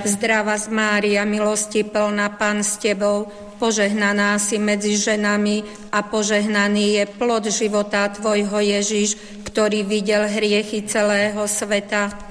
Zdravá Mária, milosti plná, Pán s Tebou, požehnaná si medzi ženami a požehnaný je plod života Tvojho Ježiš, ktorý videl hriechy celého sveta.